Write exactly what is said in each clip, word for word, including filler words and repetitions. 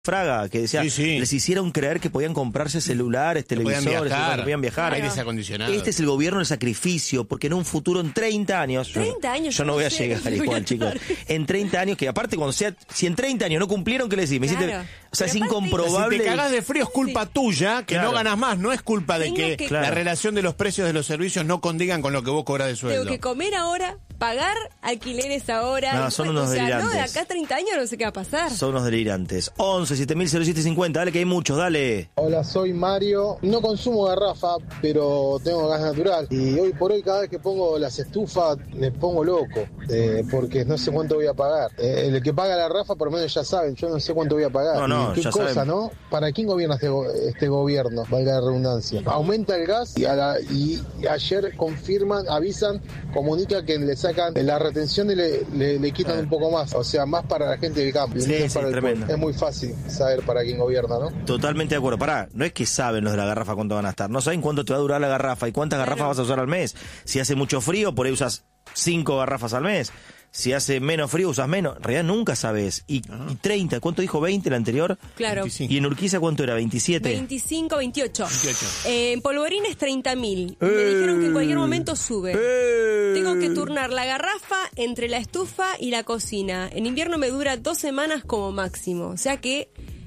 Fraga, que decía, sí, sí. les hicieron creer que podían comprarse celulares, televisores, podían viajar, que podían viajar. Aires acondicionados. Este es el gobierno del sacrificio, porque en un futuro, en treinta años... treinta años, yo no voy a sé, llegar igual, chicos. En treinta años, que aparte, cuando sea, si en treinta años no cumplieron, ¿qué les decís? Me Claro. hiciste, o sea, Pero es aparte, incomprobable. Si te cagás de frío es culpa Sí. tuya, que Claro. no ganas más. No es culpa de Tengo que, que- la Claro. relación de los precios de los servicios no condigan con lo que vos cobras de sueldo. Tengo que comer ahora, pagar alquileres ahora. No, y son bueno, unos o sea, no, de delirantes. acá a treinta años no sé qué va a pasar. Son unos delirantes. once, siete mil, cero siete cincuenta, dale que hay muchos, dale. Hola, soy Mario. No consumo garrafa, pero tengo gas natural. Y hoy por hoy, cada vez que pongo las estufas, me pongo loco, eh, porque no sé cuánto voy a pagar. Eh, el que paga la garrafa, por lo menos ya saben, yo no sé cuánto voy a pagar. No, no, ¿Y qué ya cosa, saben. ¿no? ¿Para quién gobierna este, go- este gobierno? Valga la redundancia. Aumenta el gas y, a la- y ayer confirman, avisan, comunica que le sacan la retención y le, le- le quitan un poco más. O sea, más para la gente del campo. y Sí, menos sí, para el tremendo. pueblo. Es muy fácil saber para quién gobierna, ¿no? Totalmente de acuerdo. Pará, no es que saben los de la garrafa cuánto van a estar. No saben cuánto te va a durar la garrafa y cuántas garrafas vas a usar al mes. Si hace mucho frío, por ahí usas cinco garrafas al mes. Si hace menos frío, usas menos. En realidad nunca sabes. Y, y treinta, ¿cuánto dijo? ¿veinte el anterior? Claro. veinticinco. ¿Y en Urquiza cuánto era? ¿veintisiete? veinticinco, veintiocho. veintiocho. Eh, en Polvorines treinta mil. Eh. Me dijeron que en cualquier momento sube. ¡Eh! Tengo que turnar la garrafa entre la estufa y la cocina. En invierno me dura dos semanas como máximo. O sea que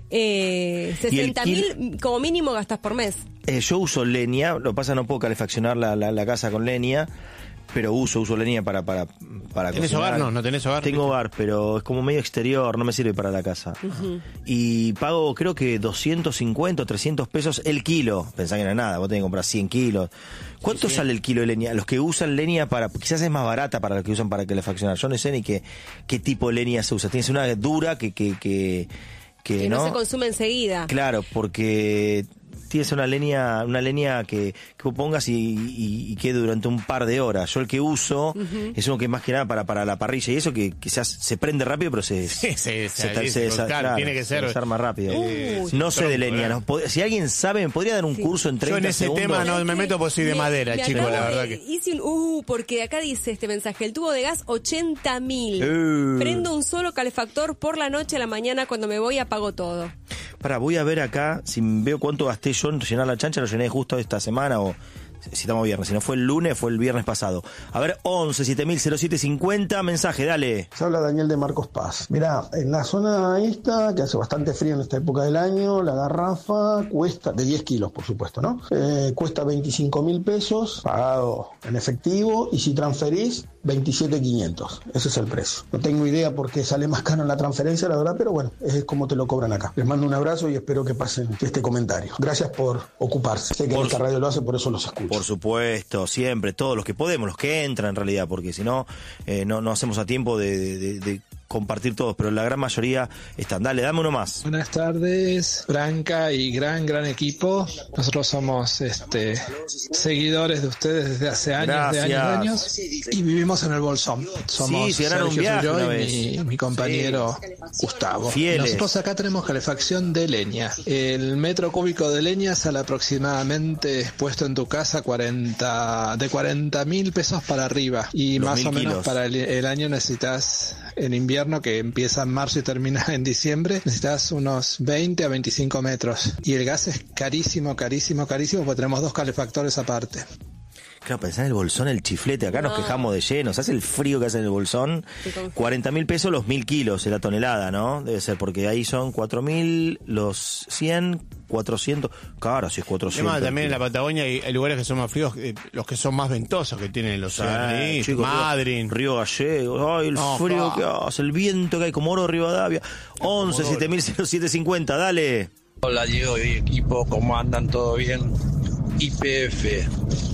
eh, sesenta mil como mínimo gastas por mes. Eh, yo uso leña, lo que pasa no puedo calefaccionar la, la, la casa con leña, pero uso, uso leña para, para, para ¿Tenés cocinar. hogar? No, no tenés hogar. Tengo hogar, pero es como medio exterior, no me sirve para la casa. Uh-huh. Y pago creo que doscientos cincuenta o trescientos pesos el kilo. Pensá que no es nada, vos tenés que comprar cien kilos. ¿Cuánto Sí, sí. sale el kilo de leña? Los que usan leña para, quizás es más barata para los que usan para calefaccionar. Yo no sé ni qué, qué tipo de leña se usa. Tienes una dura que, que, que, que, Que no, no se consume enseguida. Claro, porque tienes una leña, una leña que, que vos pongas y, y, y quede durante un par de horas. Yo el que uso Uh-huh. es uno que es más que nada para, para la parrilla y eso que quizás se prende rápido, pero se, Sí, sí, sí, ta- sí, se sí, desa- claro, tiene que se ser- desarma rápido. Eh, Uy. no sé de tronco, leña. ¿eh? ¿no? Pod- Si alguien sabe, ¿me podría dar un Sí. curso en Yo treinta en ese segundos? tema no me meto porque soy de Me- madera, me chicos, acabo la verdad de- que... Hice un uh, porque acá dice este mensaje, el tubo de gas ochenta mil. Eh. Prendo un solo calefactor por la noche, a la mañana cuando me voy apago todo. Pará, voy a ver acá si veo cuánto gasté yo en llenar la chancha. Lo llené justo esta semana o si estamos viernes. Si no fue el lunes, fue el viernes pasado. A ver, once, siete mil, cero siete cincuenta. Mensaje, dale. Se habla Daniel de Marcos Paz. Mirá, en la zona esta, que hace bastante frío en esta época del año, la garrafa cuesta, de diez kilos por supuesto, ¿no? Eh, cuesta veinticinco mil pesos, pagado en efectivo, y si transferís, veintisiete mil quinientos. Ese es el precio. No tengo idea por qué sale más caro en la transferencia, la verdad, pero bueno, es como te lo cobran acá. Les mando un abrazo y espero que pasen este comentario. Gracias por ocuparse. Sé que Por esta radio lo hace, por eso los escucho. Por supuesto, siempre, todos los que podemos, los que entran en realidad, porque si no, eh, no, no hacemos a tiempo de, de- de compartir todos, pero la gran mayoría están. Dale, dame uno más. Buenas tardes, Branca y gran, gran equipo. Nosotros somos este seguidores de ustedes desde hace años, de Gracias. años, de años, y vivimos en el Bolsón. Somos Sí, se ganaron un Sergio viaje Suyo una y vez. mi, mi compañero Gustavo. Fieles. Nosotros acá tenemos calefacción de leña. El metro cúbico de leña sale aproximadamente puesto en tu casa cuarenta de cuarenta mil pesos para arriba, y Los más mil o menos kilos. para el, el año necesitas, en invierno que empieza en marzo y termina en diciembre, necesitas unos veinte a veinticinco metros, y el gas es carísimo, carísimo, carísimo, porque tenemos dos calefactores aparte. Claro, pensá en el bolsón, el chiflete. Acá nos No. quejamos de llenos. Hace el frío que hace en el bolsón. Sí, con- cuarenta mil pesos los mil kilos de la tonelada, ¿no? Debe ser, porque ahí son cuatro mil, los cien, cuatrocientos. Claro, si es cuatrocientos. Además, también en la Patagonia hay, hay lugares que son más fríos, eh, los que son más ventosos que tienen los Sí, chicos, Madrid. Río Gallegos, ay, el No, frío pa. que hace, el viento que hay, como oro Rivadavia. once, siete mil, cero siete cincuenta, dale. Hola Diego y equipo, ¿cómo andan? ¿Todo bien? Y P F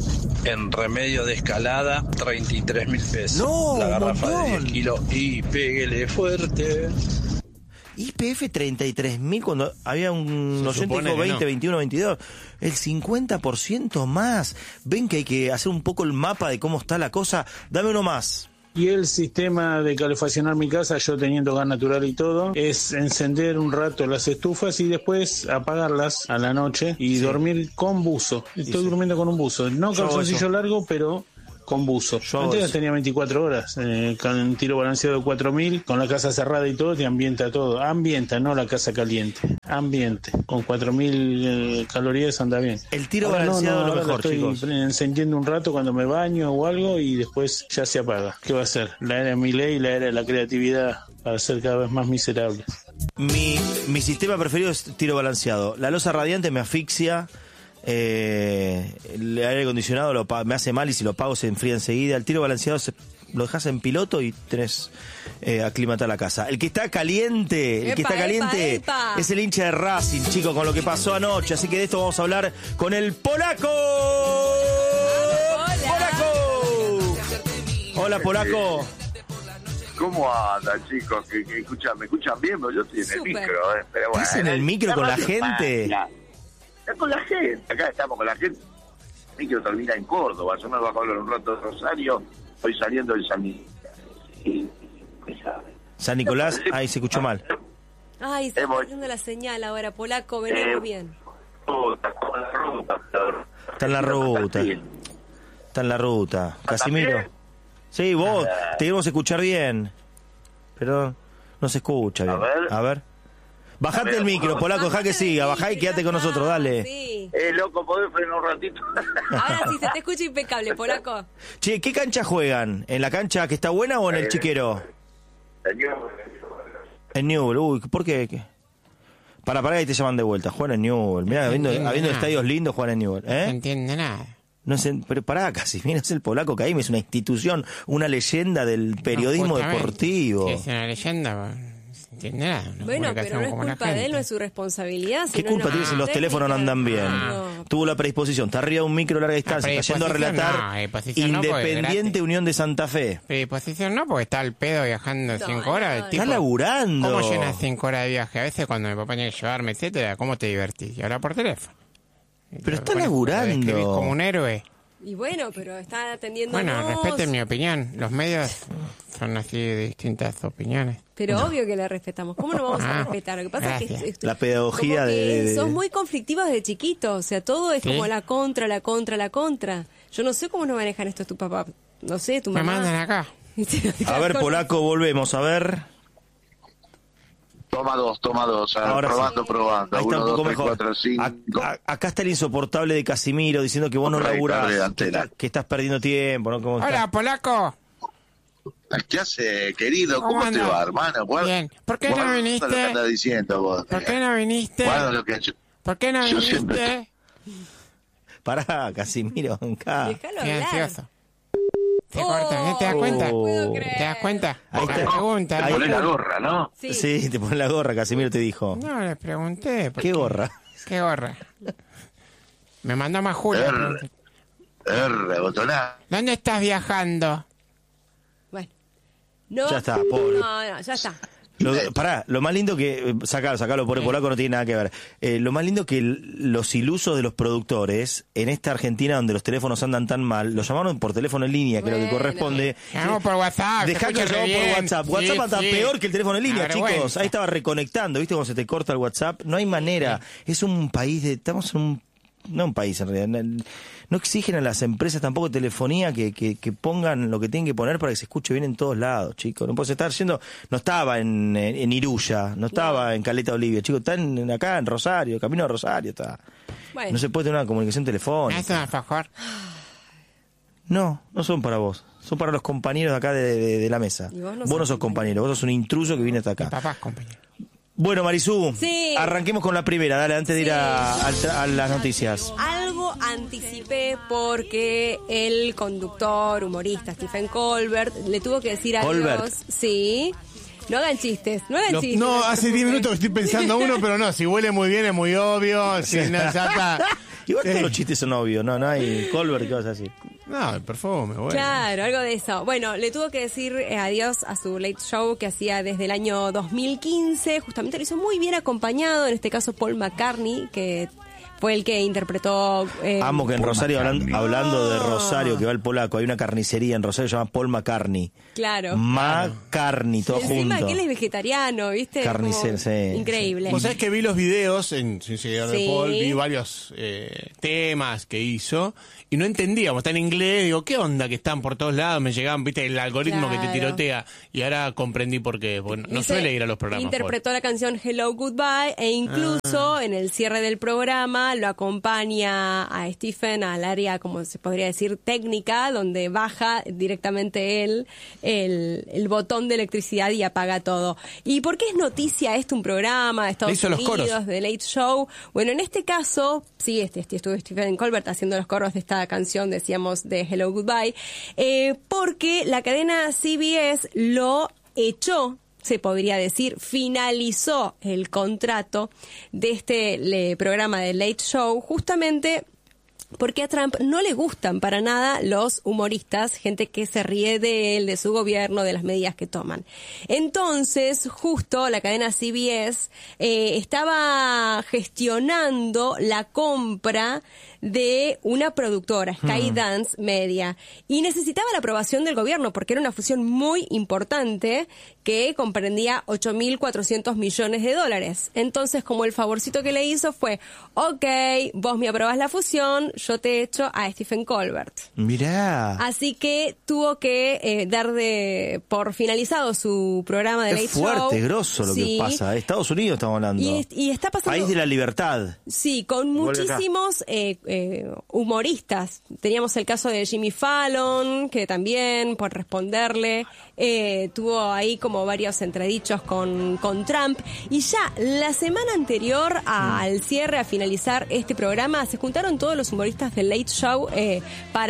en remedio de escalada, treinta y tres mil pesos. No, la un garrafa de montón. diez kilos y péguele fuerte. Y P F treinta y tres mil cuando había un Se oyente supone dijo que veinte, no. veintiuno, veintidós. El cincuenta por ciento más. Ven que hay que hacer un poco el mapa de cómo está la cosa. Dame uno más. Y el sistema de calefaccionar mi casa, yo teniendo gas natural y todo, es encender un rato las estufas y después apagarlas a la noche y Sí. dormir con buzo. Estoy sí. durmiendo con un buzo. No Yo hago calzoncillo eso. largo, pero con buzo. Yo Antes eso. tenía veinticuatro horas, eh, con un tiro balanceado de cuatro mil, con la casa cerrada y todo, te ambienta todo. Ambienta, no la casa caliente. Ambiente. Con cuatro mil eh, calorías anda bien. El tiro Ahora balanceado es lo ahora mejor, estoy chicos. encendiendo un rato cuando me baño o algo y después ya se apaga. ¿Qué va a ser? La era de mi ley, la era de la creatividad para ser cada vez más miserables. Mi, mi sistema preferido es tiro balanceado. La losa radiante me asfixia. Eh, el aire acondicionado lo, pa- me hace mal y si lo pago se enfría enseguida. El tiro balanceado se, lo dejas en piloto y tenés eh, aclimatada la casa. El que está caliente, el que Epa, está caliente epa, epa. es el hincha de Racing, chicos, con lo que pasó anoche. Así que de esto vamos a hablar con el polaco. ¡Polaco! Hola, polaco. ¿Cómo andan, chicos? Que, que escuchan, ¿me escuchan bien? Yo estoy en el Súper. micro, ¿eh? Pero bueno, ¿Estás en el micro con la radio gente? España. Está con la gente, acá estamos con la gente. El micro termina en Córdoba, yo me voy a hablar un rato de Rosario, estoy saliendo del San Miguel. Y, pues, San Nicolás, ahí se escuchó mal. Ay, se Eh, está voy. haciendo la señal ahora, polaco, venimos Eh, bien. puta, con la ruta, Está en la ruta. Está en la ruta. Casimiro. también? Sí, vos, te queremos escuchar bien. Pero no se escucha bien. A ver. A ver. Bajate A ver, el micro, polaco, deja que siga. Bajá y quédate con nosotros, dale. Sí. Eh, loco, ¿podés frenar un ratito? Ahora sí se te escucha impecable, polaco. Che, ¿qué cancha juegan? ¿En la cancha que está buena o en el Eh, chiquero? Señor, En Newell. Uy, ¿por qué? ¿Qué? Para, para, ahí te llaman de vuelta. Juegan en Newell. Mirá, habiendo, entiendo habiendo nada. estadios lindos, juegan en Newell. No ¿Eh? entiende nada. No sé, pero pará, Casimiro, es el polaco que ahí es una institución, una leyenda del periodismo No, justamente. deportivo. Sí, es una leyenda, pues, no se entiende nada. Una Bueno, pero comunicación no es como la culpa de él, gente. no es su responsabilidad. ¿Qué sino culpa una tiene si los técnica. teléfonos no andan bien? No. Tuvo la predisposición, está arriba de un micro a larga distancia, está yendo a predisposición relatar no, predisposición no, porque Independiente gratis. Unión de Santa Fe. Predisposición no, porque está al pedo viajando No, cinco horas. no, el tipo, Está laburando. ¿Cómo llenas cinco horas de viaje? A veces cuando mi papá tenía que llevarme, etcétera, ¿cómo te divertís? Y ahora por teléfono. Y Pero lo está pones- laburando. lo describís como un héroe. Y bueno, pero está atendiendo. Bueno, respeten mi opinión. Los medios son así de distintas opiniones. Pero obvio que la respetamos. ¿Cómo no vamos a Ah, respetar? Lo que pasa es gracias. que esto- La pedagogía como que de- de- sos muy conflictivos desde chiquitos. O sea, todo es ¿Sí? como la contra, la contra, la contra. Yo no sé cómo no manejan esto tu papá. No sé, tu Me mamá. mandan acá. A ver, polaco, volvemos, a ver. toma dos, toma dos. A ver, Ahora sí. probando, probando. Ahí está Uno, un poco dos, tres, mejor. cuatro, cinco. A- a- acá está el insoportable de Casimiro diciendo que vos no Correcto, laburás, de que, antena. está- que estás perdiendo tiempo, ¿no? ¿Cómo Hola, estás? polaco. ¿Qué hace, querido? ¿Cómo ¿Cómo te andas? va, hermano? Guarda- Bien. ¿Por qué no guarda viniste? lo que andas diciendo vos. ¿Por qué no viniste? Guarda lo que yo- ¿Por qué no Yo viniste? siempre- Pará, Casimiro, acá. Déjalo Estoy hablar. ansioso. Se Oh, corta, ¿no te das cuenta? no puedo Oh. creer. ¿Te das cuenta? Ahí La está. pregunta. Ahí ¿no? Poné la gorra, ¿no? Sí. Sí, te pone la gorra, Casimiro te dijo. No, le pregunté. ¿por ¿Qué gorra? ¿Qué gorra? Me mandó más Julio. R, R, botoná. ¿Dónde estás viajando? Bueno. No, Ya está, pobre. No, no, ya está. Lo, pará, lo más lindo que... eh, Sacalo, sacalo, por el polaco no tiene nada que ver. Eh, lo más lindo que el- los ilusos de los productores, en esta Argentina donde los teléfonos andan tan mal, los llamaron por teléfono en línea, que es lo que Bueno. corresponde. Llamamos por WhatsApp. se Dejá que lo escucha re llamamos por bien. WhatsApp. Sí, WhatsApp anda sí. peor que el teléfono en línea, Una chicos. vergüenza. Ahí estaba reconectando, ¿viste? Cuando se te corta el WhatsApp. No hay manera. Es un país de... Estamos en un... No un país, en realidad. No exigen a las empresas tampoco telefonía que, que, que pongan lo que tienen que poner para que se escuche bien en todos lados, chicos. No puedes estar yendo... No estaba en, en, en Iruya, no estaba en Caleta Olivia, chicos. Está en- acá en Rosario, camino a Rosario está. Bueno. No se puede tener una comunicación ¿Me telefónica. haces un alfajor? No, no son para vos. Son para los compañeros de acá de, de- de la mesa. Y vos no vos sos no sos compañero, vos sos un intruso que viene hasta Mi acá. papá es compañero. Bueno, Marisú, Sí. arranquemos con la primera, dale, antes de ir a, al tra- a las noticias. Algo anticipé porque el conductor, humorista Stephen Colbert le tuvo que decir adiós. Colbert. Sí. No hagan chistes, no hagan No, chistes. no, se hace diez preocupen. minutos que estoy pensando uno, pero no, si huele muy bien es muy obvio. Si no, ya está. Igual todos Sí. los chistes son obvios, no, no hay Colbert, ¿qué vas a decir? No, el perfume, bueno. Claro, algo de eso. Bueno, le tuvo que decir eh, adiós a su late show que hacía desde el año dos mil quince. Justamente lo hizo muy bien acompañado, en este caso Paul McCartney, que fue el que interpretó... Eh, Amo que en Rosario, hablan, hablando de Rosario, que va el polaco, hay una carnicería en Rosario que se llama Paul McCartney. Claro. McCartney, todo Encima junto. que él es vegetariano, ¿viste? Carnicero, Como sí. Increíble. Vos sabés que vi los videos en Sin Seguidor Sí. de Paul, vi varios eh, temas que hizo y no entendíamos, está en inglés, digo, ¿qué onda que están por todos lados? Me llegaban, viste, el algoritmo Claro. que te tirotea y ahora comprendí por qué. Bueno, no Dice, suele ir a los programas. interpretó la canción Hello Goodbye e incluso Ah. en el cierre del programa lo acompaña a Stephen al área, como se podría decir, técnica, donde baja directamente él el, el botón de electricidad y apaga todo. ¿Y por qué es noticia esto, un programa de Estados Le hizo los Unidos, coros. de Late Show? Bueno, en este caso, sí, este, este estuvo Stephen Colbert haciendo los coros de esta canción, decíamos, de Hello Goodbye, eh, porque la cadena C B S lo echó, se podría decir, finalizó el contrato de este le, programa de Late Show, justamente porque a Trump no le gustan para nada los humoristas, gente que se ríe de él, de su gobierno, de las medidas que toman. Entonces, justo la cadena C B S eh, estaba gestionando la compra de una productora, Skydance Media, y necesitaba la aprobación del gobierno porque era una fusión muy importante que comprendía ocho mil cuatrocientos millones de dólares. Entonces, como el favorcito que le hizo fue, ok, vos me aprobás la fusión, yo te echo a Stephen Colbert. Mirá. Así que tuvo que eh, dar de por finalizado su programa de Late Es fuerte, Show. grosso lo Sí. que pasa. Estados Unidos estamos hablando. Y, es- y está pasando... País de la libertad. Sí, con Vuelve acá. muchísimos eh, eh, humoristas. Teníamos el caso de Jimmy Fallon, que también, por responderle, eh, tuvo ahí como varios entredichos con, con Trump. Y ya la semana anterior a- al cierre, a finalizar este programa, se juntaron todos los humoristas del Late Show eh,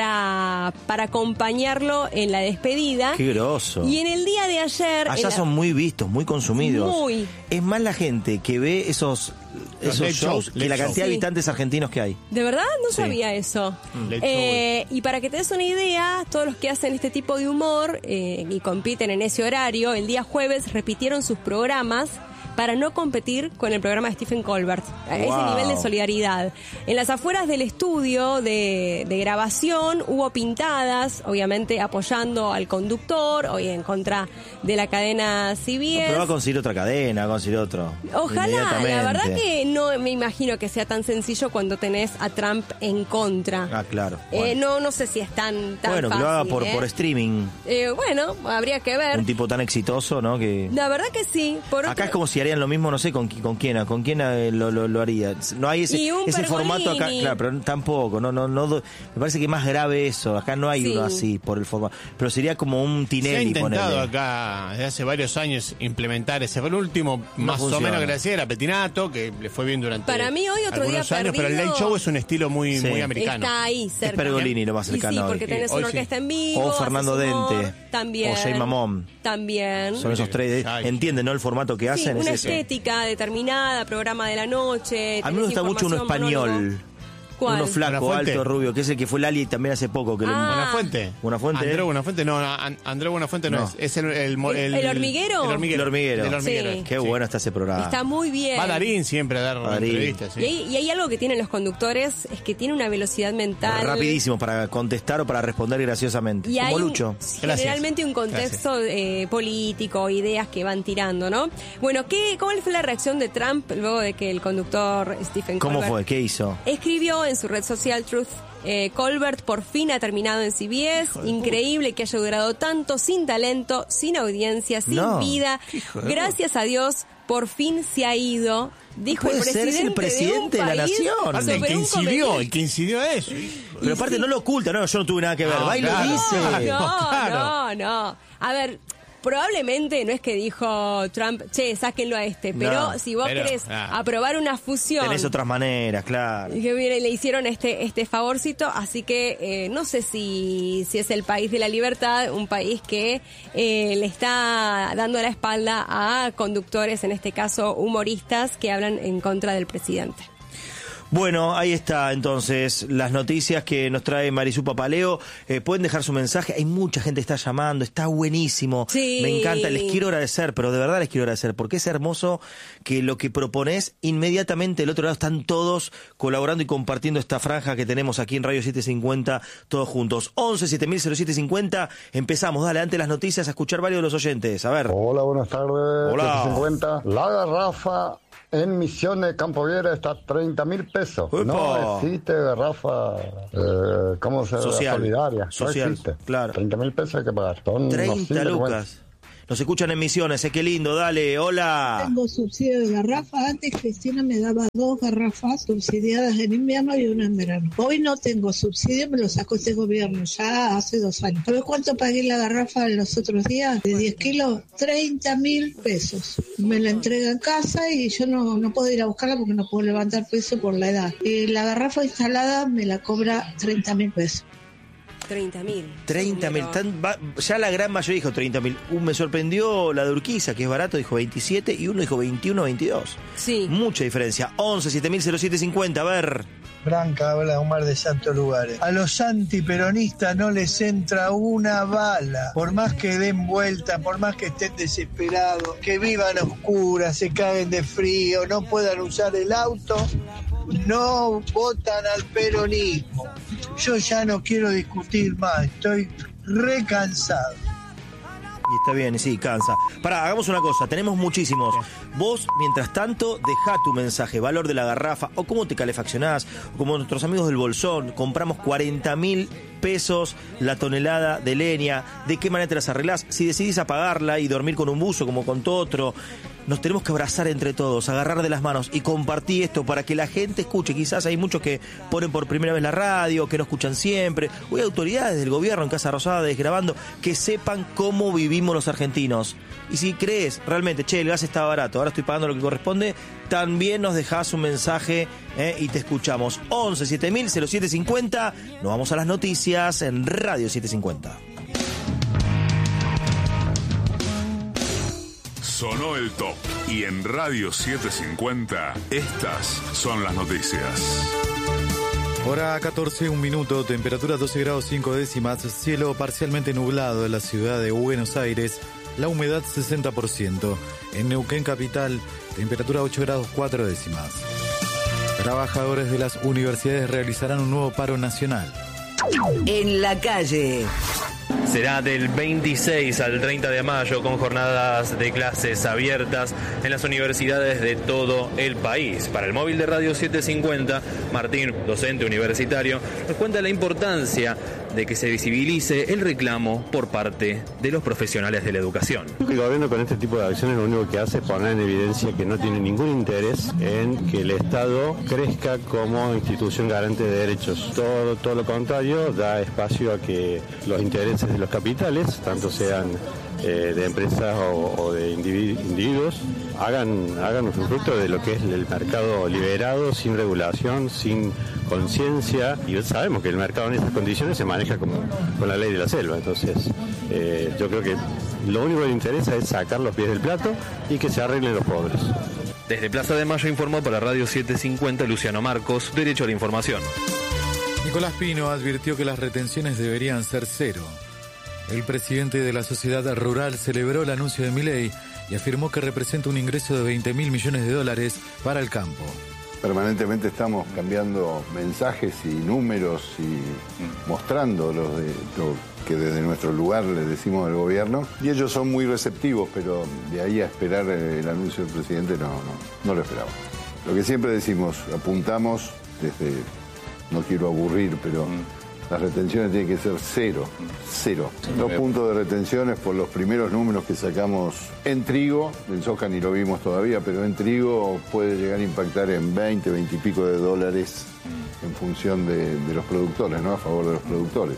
para, para acompañarlo en la despedida. Qué grosso. Y en el día de ayer... en Allá la- son muy vistos, muy consumidos. Muy. Es más la gente que ve esos, Los esos late shows shows, que late la shows. cantidad de Sí. habitantes argentinos que hay. ¿De verdad? No Sí. sabía eso. Late Eh, y para que te des una idea, todos los que hacen este tipo de humor eh, y compiten en ese horario, el día jueves repitieron sus programas para no competir con el programa de Stephen Colbert. A ese Wow. nivel de solidaridad. En las afueras del estudio de, de grabación hubo pintadas, obviamente apoyando al conductor, hoy en contra de la cadena C B S. Pero va a conseguir otra cadena, va a conseguir otro. Ojalá, Inmediatamente. la verdad que no me imagino que sea tan sencillo cuando tenés a Trump en contra. Ah, claro. Eh, Bueno, no, no sé si es tan, tan Bueno, que fácil. lo haga por, ¿eh? por streaming. Eh, bueno, habría que ver. Un tipo tan exitoso, ¿no? Que La verdad que sí. Por acá otro- es como si harían lo mismo, no sé con, qui- con quién, con quién eh, lo, lo, lo haría. No hay ese, Y un ese formato acá, Pergolini. claro, pero tampoco, no, no, no, do- me parece que es más grave eso. Acá no hay Sí. uno así por el formato, pero sería como un Se ha Tinelli, intentado ponele. acá desde hace varios años implementar ese. Fue el último, más funciona. o menos que le hacía, era Petinato, que le fue bien durante Para mí hoy otro algunos día años, pero el perdido- Late Show es un estilo muy, Sí. muy americano. Está ahí cerca. Es Pergolini lo más Y sí, cercano hoy. porque tenés Hoy una sí. orquesta en vivo. O Fernando haces humor, Dente. También. O Jay Mamón. También. Son esos tres. Ay. ¿Entienden, no? El formato que Sí, hacen una es ese. estética determinada, programa de la noche. A mí me gusta mucho uno español. ¿Cuál? Uno flaco, Buenafuente. alto, rubio, que es el que fue Lali también hace poco. Que lo- Ah. Buenafuente. Buenafuente, Andreu ¿eh? Buenafuente, no, An- Andreu Buenafuente no, No. es. Es el, el, mo- ¿El- el hormiguero? El hormiguero. El hormiguero. El hormiguero, Sí. Qué sí. bueno está ese programa. Está muy bien. Va Darín siempre a dar Darín. entrevistas. sí. Y hay, y hay algo que tienen los conductores, es que tiene una velocidad mental. Rapidísimo para contestar o para responder graciosamente. Y Como hay un- Lucho. generalmente un contexto eh, político, ideas que van tirando, ¿no? Bueno, ¿qué, ¿cuál fue la reacción de Trump luego de que el conductor Stephen ¿Cómo Colbert fue? ¿Qué hizo? escribió en su red social Truth? Eh, Colbert por fin ha terminado en C B S. Increíble que haya durado tanto, sin talento, sin audiencia, sin No. vida. Hijo de Gracias a Dios, por fin se ha ido. Dijo puede el ser, presidente, es el presidente de un la país nación. Aparte, el sobre que un incidió, comediante. el que incidió a eso. Pero aparte no lo oculta, no, yo no tuve nada que ver. No, Va y claro. lo dice. No, Claro. no, no. A ver, probablemente no es que dijo Trump, che, sáquenlo a este, pero No, si vos pero, querés ah. aprobar una fusión, Tenés otras maneras, claro. y que viene, le hicieron este este favorcito, así que eh, no sé si, si es el país de la libertad, un país que eh, le está dando la espalda a conductores, en este caso humoristas, que hablan en contra del presidente. Bueno, ahí está entonces las noticias que nos trae Marisú Papaleo. Eh, pueden dejar su mensaje, hay mucha gente que está llamando, está buenísimo. Sí. Me encanta, les quiero agradecer, pero de verdad les quiero agradecer, porque es hermoso que lo que propones, inmediatamente del otro lado están todos colaborando y compartiendo esta franja que tenemos aquí en Radio setecientos cincuenta, todos juntos. once siete mil cero siete cincuenta, empezamos, dale, antes las noticias, a escuchar varios de los oyentes, a ver. Hola, buenas tardes. Hola. setecientos cincuenta. La garrafa en Misiones Campo Viera está a treinta mil pesos. Upa. No existe garrafa, eh, ¿cómo se llama? Social. Solidaria. Social, no existe. claro. treinta mil pesos hay que pagar. Son unos treinta sinvergüenzas. lucas. Nos escuchan en Misiones, eh, qué lindo, dale, hola. Tengo subsidio de garrafa. Antes Cristina me daba dos garrafas subsidiadas en invierno y una en verano. Hoy no tengo subsidio, me lo sacó este gobierno ya hace dos años. ¿Sabes cuánto pagué la garrafa en los otros días? De diez kilos, treinta mil pesos. Me la entrega en casa y yo no, no puedo ir a buscarla porque no puedo levantar peso por la edad. Y la garrafa instalada me la cobra treinta mil pesos. treinta mil. treinta mil. Ya la gran mayoría dijo treinta mil. Uh, me sorprendió la de Urquiza, que es barato, dijo veintisiete, y uno dijo veintiuno, veintidós. Sí. Mucha diferencia. once siete mil cero siete cincuenta, a ver. Branca habla Omar de Santos Lugares. A los antiperonistas no les entra una bala. Por más que den vuelta, por más que estén desesperados, que vivan a oscuras, se caguen de frío, no puedan usar el auto, no votan al peronismo. Yo ya no quiero discutir más, estoy recansado. Y está bien, y sí, cansa. Pará, hagamos una cosa, tenemos muchísimos. Vos, mientras tanto, dejá tu mensaje, valor de la garrafa, o cómo te calefaccionás, o como nuestros amigos del Bolsón, compramos cuarenta mil pesos la tonelada de leña, de qué manera te las arreglás, si decidís apagarla y dormir con un buzo como con todo otro. Nos tenemos que abrazar entre todos, agarrar de las manos y compartir esto para que la gente escuche. Quizás hay muchos que ponen por primera vez la radio, que no escuchan siempre. O hay autoridades del gobierno en Casa Rosada desgrabando, que sepan cómo vivimos los argentinos. Y si crees realmente, che, el gas está barato, ahora estoy pagando lo que corresponde, también nos dejás un mensaje eh, y te escuchamos. once siete mil cero siete cincuenta, nos vamos a las noticias en Radio setecientos cincuenta. Sonó el top y en Radio setecientos cincuenta estas son las noticias. Hora catorce, un minuto, temperatura doce grados cinco décimas, cielo parcialmente nublado en la ciudad de Buenos Aires, la humedad sesenta por ciento. En Neuquén capital, temperatura ocho grados cuatro décimas. Trabajadores de las universidades realizarán un nuevo paro nacional. En la calle. Será del veintiséis al treinta de mayo con jornadas de clases abiertas en las universidades de todo el país. Para el móvil de Radio setecientos cincuenta, Martín, docente universitario, nos cuenta la importancia de que se visibilice el reclamo por parte de los profesionales de la educación. El gobierno con este tipo de acciones lo único que hace es poner en evidencia que no tiene ningún interés en que el Estado crezca como institución garante de derechos. Todo, todo lo contrario, da espacio a que los intereses de los capitales, tanto sean eh, de empresas o, o de individuos, hagan, hagan un fruto de lo que es el mercado liberado, sin regulación, sin conciencia, y sabemos que el mercado en estas condiciones se maneja como con la ley de la selva. Entonces eh, yo creo que lo único que le interesa es sacar los pies del plato y que se arreglen los pobres. Desde Plaza de Mayo informó para Radio setecientos cincuenta Luciano Marcos, Derecho a la Información. Nicolás Pino advirtió que las retenciones deberían ser cero. El presidente de la Sociedad Rural celebró el anuncio de Milei y afirmó que representa un ingreso de veinte mil millones de dólares para el campo. Permanentemente estamos cambiando mensajes y números y mostrando los de, lo que desde nuestro lugar le decimos al gobierno. Y ellos son muy receptivos, pero de ahí a esperar el anuncio del presidente no, no, no lo esperamos. Lo que siempre decimos, apuntamos desde, no quiero aburrir, pero las retenciones tienen que ser cero, cero. Dos puntos de retenciones por los primeros números que sacamos en trigo, en soja ni lo vimos todavía, pero en trigo puede llegar a impactar en veinte, veinte y pico de dólares en función de, de los productores, ¿no? A favor de los productores.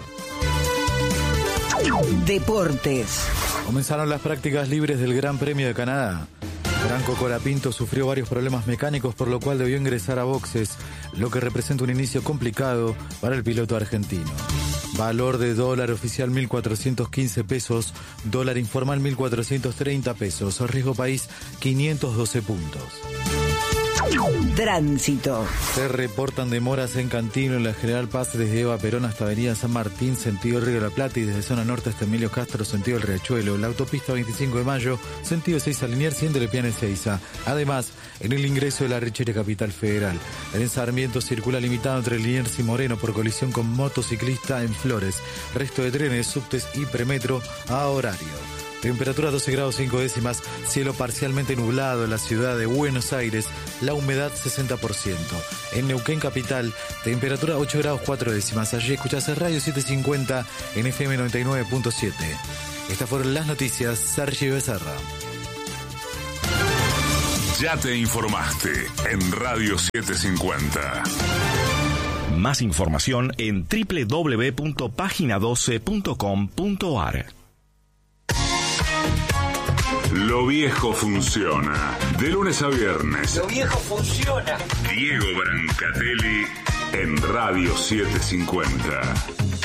Deportes. Comenzaron las prácticas libres del Gran Premio de Canadá. Franco Colapinto sufrió varios problemas mecánicos, por lo cual debió ingresar a boxes, lo que representa un inicio complicado para el piloto argentino. Valor de dólar oficial mil cuatrocientos quince pesos, dólar informal mil cuatrocientos treinta pesos, riesgo país quinientos doce puntos. Tránsito. Se reportan demoras en Cantino, en la General Paz, desde Eva Perón hasta Avenida San Martín, sentido Río de la Plata, y desde zona norte hasta Emilio Castro, sentido El Riachuelo. La autopista veinticinco de mayo, sentido Ezeiza Liniers, siendo Lepiane Ezeiza. Además, en el ingreso de la Richere Capital Federal, en Sarmiento circula limitado entre Liniers y Moreno por colisión con motociclista en Flores. Resto de trenes, subtes y premetro a horario. Temperatura doce grados cinco décimas, cielo parcialmente nublado en la ciudad de Buenos Aires, la humedad sesenta por ciento. En Neuquén capital, temperatura ocho grados cuatro décimas. Allí escuchás el Radio setecientos cincuenta en F M noventa y nueve punto siete. Estas fueron las noticias. Sergio Becerra. Ya te informaste en Radio setecientos cincuenta. Más información en doble u doble u doble u punto página doce punto com punto a r. Lo viejo funciona. De lunes a viernes. Lo viejo funciona. Diego Brancatelli en Radio setecientos cincuenta.